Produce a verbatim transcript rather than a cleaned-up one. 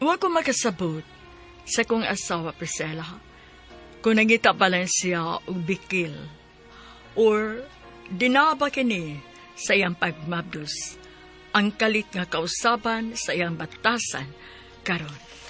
Huwag ko makasabot sa kong asawa, Priscilla. Kung nangita pa lang siya og bikil, or dinaba kini sa iyang pagmabdos, ang kalit nga kausaban sa iyang batasan karon.